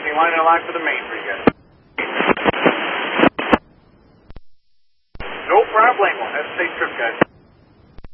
Main line in line for the main for you guys. No problemo. Have a safe trip, guys.